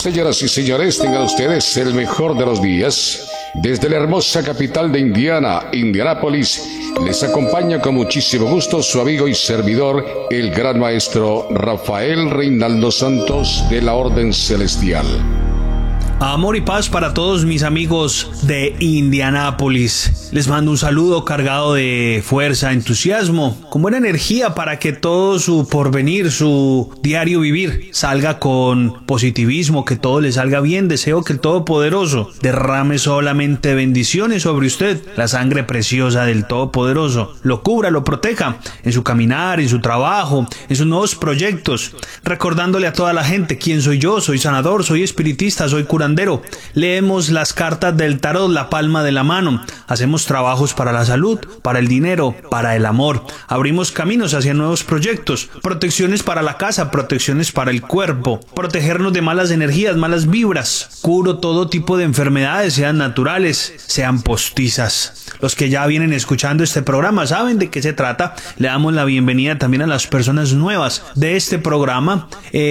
Señoras y señores, tengan ustedes el mejor de los días. Desde la hermosa capital de Indiana, Indianápolis, les acompaña con muchísimo gusto su amigo y servidor, el gran maestro Rafael Reinaldo Santos de la Orden Celestial. Amor y paz para todos mis amigos de Indianápolis. Les mando un saludo cargado de fuerza, entusiasmo, con buena energía para que todo su porvenir, su diario vivir, salga con positivismo, que todo le salga bien. Deseo que el Todopoderoso derrame solamente bendiciones sobre usted. La sangre preciosa del Todopoderoso lo cubra, lo proteja en su caminar, en su trabajo, en sus nuevos proyectos. Recordándole a toda la gente quién soy yo. Soy sanador, soy espiritista, soy curandero. Leemos las cartas del tarot, la palma de la mano. Hacemos trabajos para la salud, para el dinero, para el amor. Abrimos caminos hacia nuevos proyectos. Protecciones para la casa, protecciones para el cuerpo. Protegernos de malas energías, malas vibras. Curo todo tipo de enfermedades, sean naturales, sean postizas. Los que ya vienen escuchando este programa saben de qué se trata. Le damos la bienvenida también a las personas nuevas de este programa.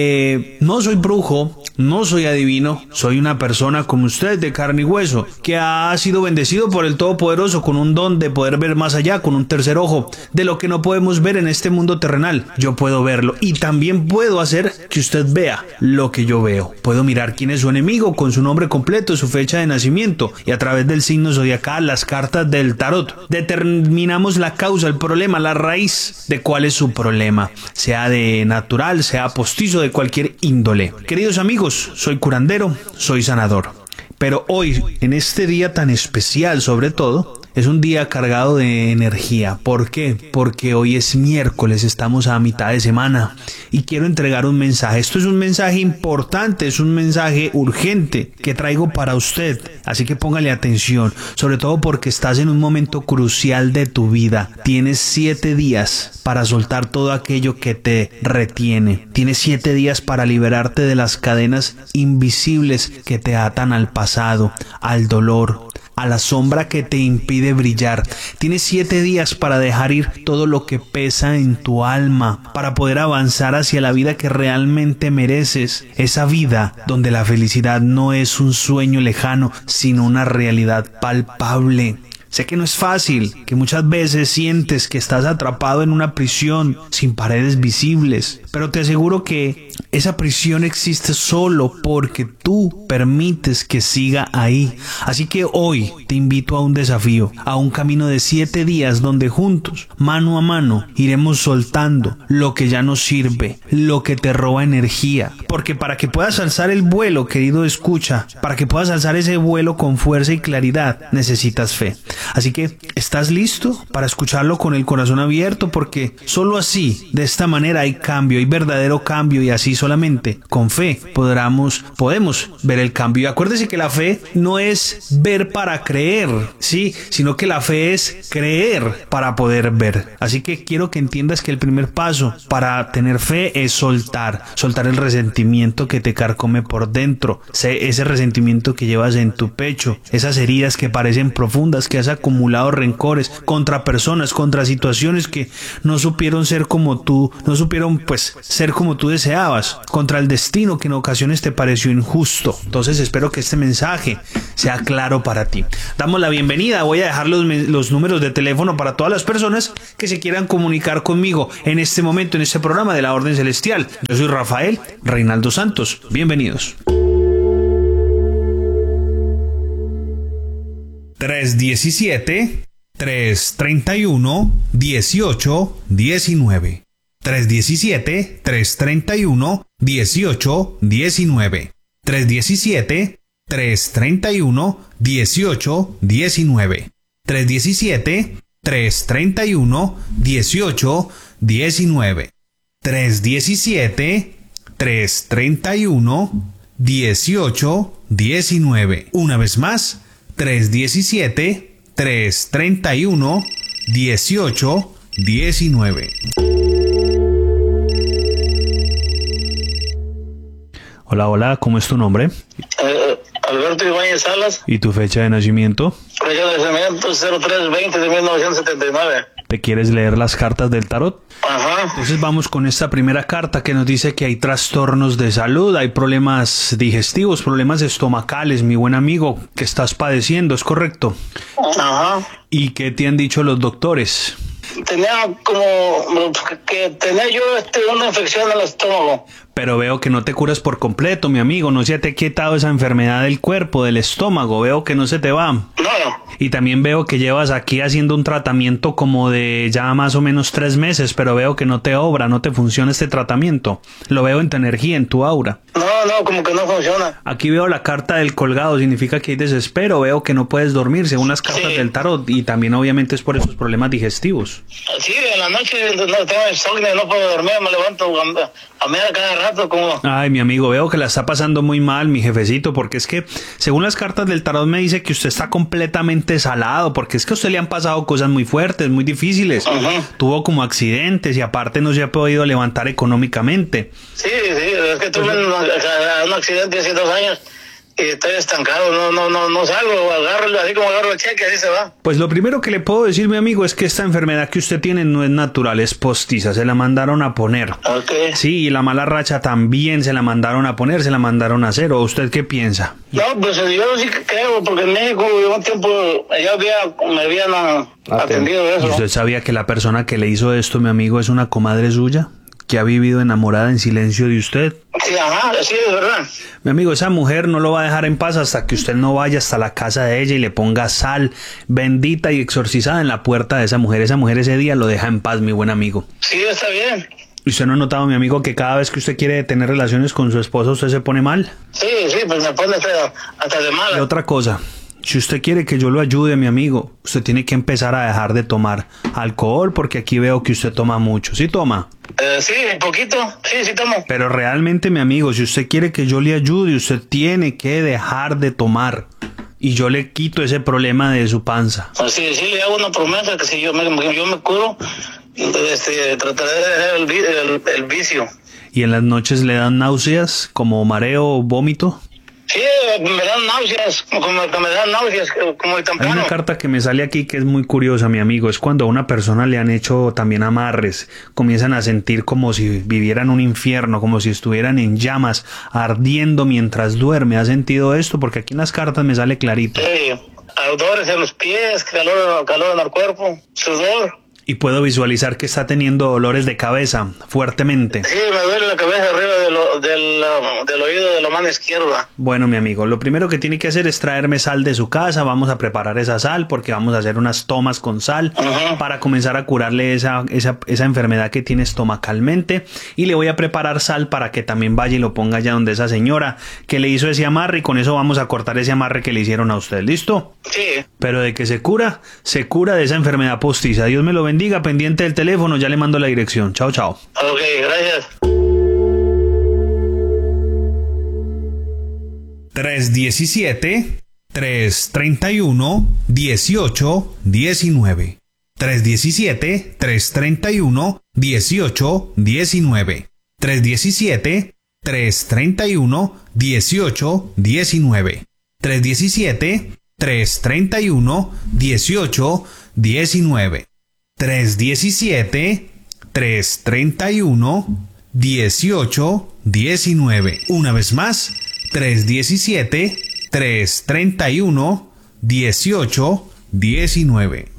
No soy brujo, no soy adivino, soy una persona como usted de carne y hueso, que ha sido bendecido por el Todopoderoso con un don de poder ver más allá, con un tercer ojo, de lo que no podemos ver en este mundo terrenal. Yo puedo verlo y también puedo hacer que usted vea lo que yo veo. Puedo mirar quién es su enemigo con su nombre completo, su fecha de nacimiento, y a través del signo zodiacal, las cartas del tarot, determinamos la causa, el problema, la raíz de cuál es su problema, sea de natural, sea postizo, de cualquier índole. Queridos amigos, soy curandero, soy sanador. Pero hoy, en este día tan especial sobre todo, es un día cargado de energía. ¿Por qué? Porque hoy es miércoles, estamos a mitad de semana y quiero entregar un mensaje. Esto es un mensaje importante, es un mensaje urgente que traigo para usted. Así que póngale atención, sobre todo porque estás en un momento crucial de tu vida. Tienes 7 días para soltar todo aquello que te retiene. Tienes 7 días para liberarte de las cadenas invisibles que te atan al pasado, al dolor, a la sombra que te impide brillar. Tienes 7 días para dejar ir todo lo que pesa en tu alma, para poder avanzar hacia la vida que realmente mereces. Esa vida donde la felicidad no es un sueño lejano, sino una realidad palpable. Sé que no es fácil, que muchas veces sientes que estás atrapado en una prisión sin paredes visibles, pero te aseguro que esa prisión existe solo porque tú permites que siga ahí. Así que hoy te invito a un desafío, a un camino de 7 días donde juntos, mano a mano, iremos soltando lo que ya no sirve, lo que te roba energía. Porque para que puedas alzar el vuelo, querido escucha, para que puedas alzar ese vuelo con fuerza y claridad, necesitas fe. Así que, ¿estás listo para escucharlo con el corazón abierto? Porque solo así, de esta manera hay cambio, hay verdadero cambio, y así solamente con fe podemos ver el cambio. Y acuérdese que la fe no es ver para creer, ¿sí? Sino que la fe es creer para poder ver. Así que quiero que entiendas que el primer paso para tener fe es soltar el resentimiento que te carcome por dentro, ese resentimiento que llevas en tu pecho, esas heridas que parecen profundas, que has acumulado rencores contra personas, contra situaciones que no supieron ser como tú, no supieron ser como tú deseabas, contra el destino que en ocasiones te pareció injusto. Entonces espero que este mensaje sea claro para ti. Damos la bienvenida, voy a dejar los números de teléfono para todas las personas que se quieran comunicar conmigo en este momento, en este programa de la Orden Celestial. Yo soy Rafael Reinaldo Santos, bienvenidos. 317-331-1819. 317-331-1819. 317-331-1819. 317-331-1819. 317-331-1819. Una vez más, 317-331-1819. Hola, hola, ¿cómo es tu nombre? Alberto Ibáñez Salas. ¿Y tu fecha de nacimiento? Fecha de nacimiento 03-20 de 1979. ¿Te quieres leer las cartas del tarot? Ajá. Entonces vamos con esta primera carta que nos dice que hay trastornos de salud, hay problemas digestivos, problemas estomacales, mi buen amigo, que estás padeciendo, ¿es correcto? Ajá. ¿Y qué te han dicho los doctores? Tenía como que tenía yo una infección en el estómago. Pero veo que no te curas por completo, mi amigo, no se te ha quitado esa enfermedad del cuerpo, del estómago, veo que no se te va. No. Y también veo que llevas aquí haciendo un tratamiento como de ya más o menos 3 meses, pero veo que no te obra, no te funciona este tratamiento. Lo veo en tu energía, en tu aura. No, como que no funciona. Aquí veo la carta del colgado, significa que hay desespero, veo que no puedes dormir según las cartas Sí. del tarot y también obviamente es por esos problemas digestivos. Sí, en la noche no tengo insomnio, no puedo dormir, me levanto a mirar cada rato como... Ay, mi amigo, veo que la está pasando muy mal, mi jefecito, porque es que según las cartas del tarot me dice que usted está completamente salado, porque es que a usted le han pasado cosas muy fuertes, muy difíciles. Ajá. Tuvo como accidentes y aparte no se ha podido levantar económicamente. Sí, es que tuve un accidente hace 2 años y estoy estancado, no salgo, así como agarro el cheque, así se va. Pues lo primero que le puedo decir, mi amigo, es que esta enfermedad que usted tiene no es natural, es postiza, se la mandaron a poner. Ok. Sí, y la mala racha también se la mandaron a poner, se la mandaron a hacer. ¿O usted qué piensa? No, pues yo sí que creo, porque en México yo un tiempo ya me habían atendido ¿Y eso. usted sabía que la persona que le hizo esto, mi amigo, es una comadre suya? Que ha vivido enamorada en silencio de usted. Sí, ajá, sí, es verdad. Mi amigo, esa mujer no lo va a dejar en paz hasta que usted no vaya hasta la casa de ella y le ponga sal bendita y exorcizada en la puerta de esa mujer. Esa mujer ese día lo deja en paz, mi buen amigo. Sí, está bien. ¿Y usted no ha notado, mi amigo, que cada vez que usted quiere tener relaciones con su esposa, usted se pone mal? Sí, pues me pone hasta de Y mala. otra cosa, si usted quiere que yo lo ayude, mi amigo, usted tiene que empezar a dejar de tomar alcohol porque aquí veo que usted toma mucho. ¿Sí toma? Sí, un poquito, sí tomo. Pero realmente, mi amigo, si usted quiere que yo le ayude, usted tiene que dejar de tomar. Y yo le quito ese problema de su panza. Sí, le hago una promesa que si yo me curo, trataré de dejar el vicio. Y en las noches le dan náuseas, como mareo o vómito. Sí, me dan náuseas, como que me dan náuseas, como el Hay una tampano. carta que me sale aquí que es muy curiosa, mi amigo. Es cuando a una persona le han hecho también amarres. Comienzan a sentir como si vivieran un infierno, como si estuvieran en llamas, ardiendo mientras duerme. ¿Ha sentido esto? Porque aquí en las cartas me sale clarito. Sí, ardores en los pies, calor en el cuerpo, sudor. Y puedo visualizar que está teniendo dolores de cabeza fuertemente. Sí, me duele la cabeza arriba del oído de la mano izquierda. Bueno, mi amigo, lo primero que tiene que hacer es traerme sal de su casa. Vamos a preparar esa sal porque vamos a hacer unas tomas con sal Ajá. para comenzar a curarle esa enfermedad que tiene estomacalmente. Y le voy a preparar sal para que también vaya y lo ponga allá donde esa señora que le hizo ese amarre, y con eso vamos a cortar ese amarre que le hicieron a usted. ¿Listo? Sí, Pero de que se cura de esa enfermedad postiza. Dios me lo bendiga, pendiente del teléfono, ya le mando la dirección. Chao, chao. ok, gracias. 317-331-1819. 317-331-1819. 317-331-1819. 317-331-1819. 317-331-1819. Una vez más, 317-331-1819.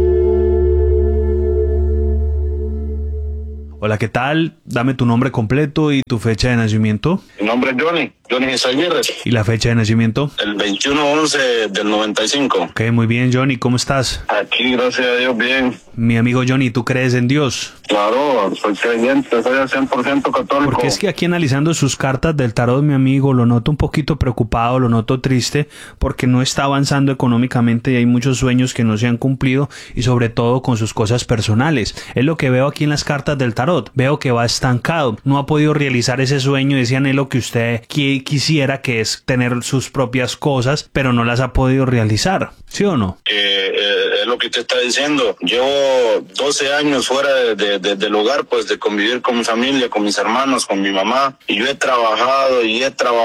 Hola, ¿qué tal? Dame tu nombre completo y tu fecha de nacimiento. Mi nombre es Johnny Izaguirre, ¿Y la fecha de nacimiento? el 21/11 del 95. Ok, muy bien, Johnny, ¿cómo estás? Aquí, gracias a Dios, bien. Mi amigo Johnny, ¿tú crees en Dios? Claro, soy creyente, soy al 100% católico. Porque es que aquí analizando sus cartas del tarot, mi amigo, lo noto un poquito preocupado, lo noto triste, porque no está avanzando económicamente y hay muchos sueños que no se han cumplido, y sobre todo con sus cosas personales. Es lo que veo aquí en las cartas del tarot. Veo que va estancado, no ha podido realizar ese sueño, ese anhelo que usted quisiera, que es tener sus propias cosas, pero no las ha podido realizar. ¿Sí o no? es lo que te está diciendo. Llevo 12 años fuera del hogar, pues de convivir con mi familia, con mis hermanos, con mi mamá. Y yo he trabajado y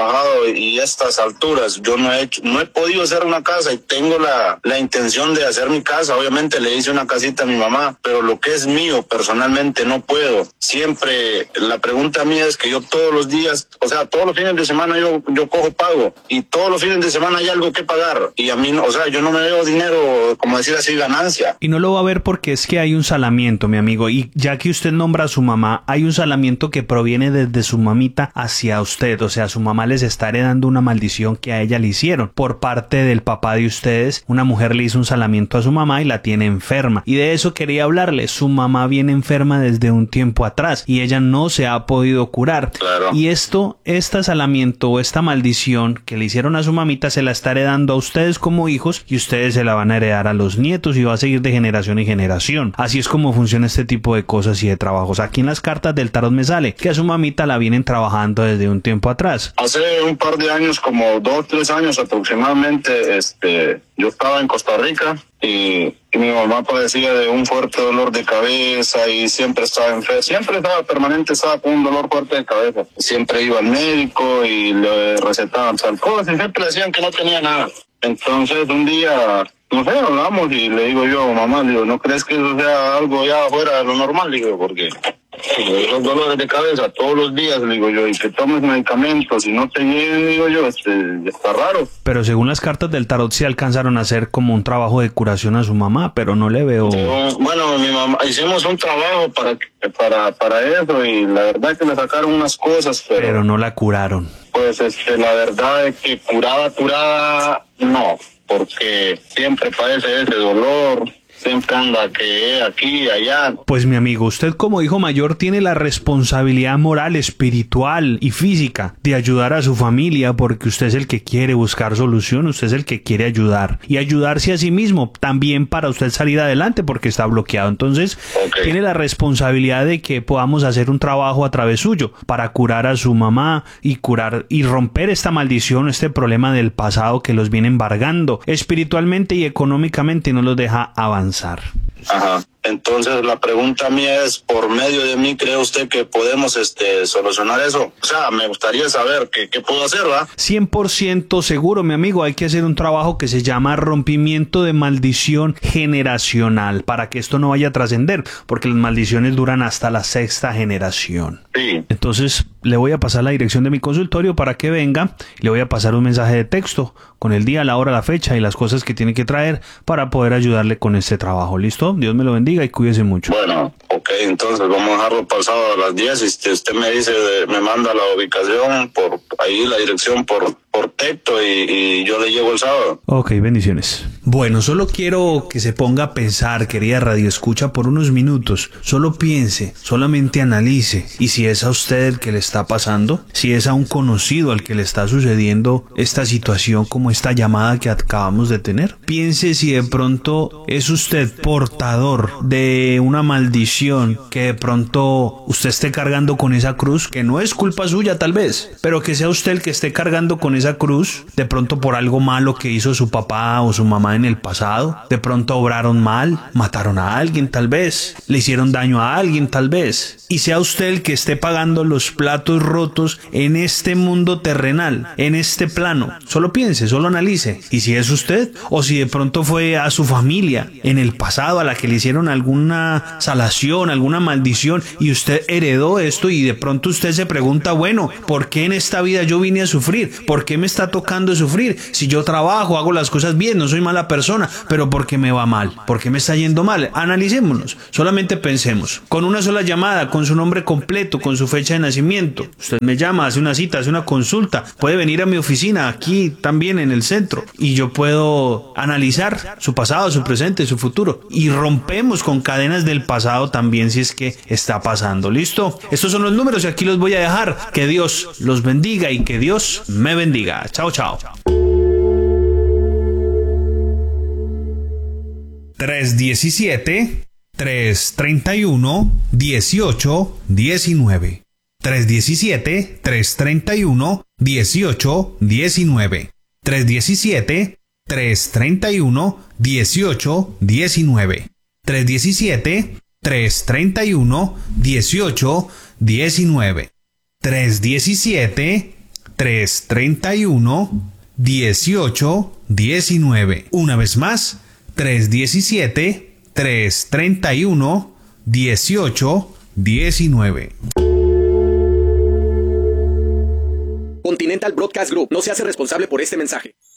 a estas alturas yo no he podido hacer una casa y tengo la intención de hacer mi casa. Obviamente le hice una casita a mi mamá, pero lo que es mío personalmente no puedo. Siempre la pregunta mía es que yo todos los días, o sea, todos los fines de semana yo cojo pago y todos los fines de semana hay algo que pagar y a mí, o sea, yo no me veo dinero, como decir así, ganancia. Y no lo va a ver porque es que hay un salamiento, mi amigo, y ya que usted nombra a su mamá, hay un salamiento que proviene desde su mamita hacia usted, o sea, su mamá les está heredando una maldición que a ella le hicieron por parte del papá de ustedes. Una mujer le hizo un salamiento a su mamá y la tiene enferma, y de eso quería hablarle. Su mamá viene enferma desde un tiempo atrás y ella no se ha podido curar. Claro. Y este salamiento o esta maldición que le hicieron a su mamita se la está heredando a ustedes como hijos y ustedes se la van a heredar a los nietos y va a seguir de generación en generación. Así es como funciona este tipo de cosas y de trabajos. Aquí en las cartas del tarot me sale que a su mamita la vienen trabajando desde un tiempo atrás. Hace un par de años, como 2-3 años aproximadamente, yo estaba en Costa Rica y mi mamá padecía de un fuerte dolor de cabeza y siempre estaba enferma, estaba con un dolor fuerte de cabeza. Siempre iba al médico y le recetaban tal cosa y siempre decían que no tenía nada. Entonces un día, no sé, hablamos y le digo yo, mamá, ¿no crees que eso sea algo ya fuera de lo normal? Digo, porque los dolores de cabeza todos los días, digo yo, y que tomes medicamentos y no te lleguen, digo yo, está raro. Pero según las cartas del tarot sí alcanzaron a hacer como un trabajo de curación a su mamá, pero no le veo. Bueno, mi mamá, hicimos un trabajo para eso y la verdad es que le sacaron unas cosas, pero no la curaron. Pues la verdad es que curada, no, porque siempre padece ese dolor. Siempre anda que aquí, allá. Pues mi amigo, usted como hijo mayor tiene la responsabilidad moral, espiritual y física de ayudar a su familia porque usted es el que quiere buscar solución, usted es el que quiere ayudar y ayudarse a sí mismo también para usted salir adelante porque está bloqueado. Entonces, tiene la responsabilidad de que podamos hacer un trabajo a través suyo para curar a su mamá y curar y romper esta maldición, este problema del pasado que los viene embargando espiritualmente y económicamente y no los deja avanzar. Ajá. Entonces la pregunta mía es, ¿por medio de mí cree usted que podemos solucionar eso? O sea, me gustaría saber qué puedo hacer, ¿verdad? 100% seguro, mi amigo. Hay que hacer un trabajo que se llama rompimiento de maldición generacional para que esto no vaya a trascender, porque las maldiciones duran hasta la 6ª generación. Sí. Entonces le voy a pasar la dirección de mi consultorio para que venga. Le voy a pasar un mensaje de texto con el día, la hora, la fecha y las cosas que tiene que traer para poder ayudarle con este trabajo. ¿Listo? Dios me lo bendiga y cuídese mucho. Bueno, ok, entonces vamos a dejarlo pasado a las 10 y si usted me dice, me manda la ubicación por ahí, la dirección por texto y yo le llevo el sábado. Ok, bendiciones. Bueno, solo quiero que se ponga a pensar, querida radioescucha, por unos minutos. Solo piense, solamente analice. Y si es a usted el que le está pasando, si es a un conocido al que le está sucediendo esta situación como esta llamada que acabamos de tener, piense si de pronto es usted portador de una maldición, que de pronto usted esté cargando con esa cruz, que no es culpa suya tal vez, pero que sea usted el que esté cargando con esa cruz, de pronto por algo malo que hizo su papá o su mamá en el pasado, de pronto obraron mal, mataron a alguien tal vez, le hicieron daño a alguien tal vez, y sea usted el que esté pagando los platos rotos en este mundo terrenal, en este plano. Solo piense, solo analice, y si es usted, o si de pronto fue a su familia en el pasado a la que le hicieron alguna salación, alguna maldición, y usted heredó esto, y de pronto usted se pregunta, bueno, ¿por qué en esta vida yo vine a sufrir? ¿Por qué me está tocando sufrir? Si yo trabajo, hago las cosas bien, no soy mala persona, pero ¿por qué me va mal? ¿Por qué me está yendo mal? Analicémonos, solamente pensemos, con una sola llamada, con su nombre completo, con su fecha de nacimiento. Usted me llama, hace una cita, hace una consulta, puede venir a mi oficina, aquí también en el centro, y yo puedo analizar su pasado, su presente, su futuro, y rompemos con cadenas del pasado también si es que está pasando. ¿Listo? Estos son los números y aquí los voy a dejar. Que Dios los bendiga y que Dios me bendiga. Chao, chao. 317-331-1819. 317-331-1819. 317 317-331-1819. 317-331-1819. 317-331-1819. Una vez más, 317-331-1819. Continental Broadcast Group no se hace responsable por este mensaje.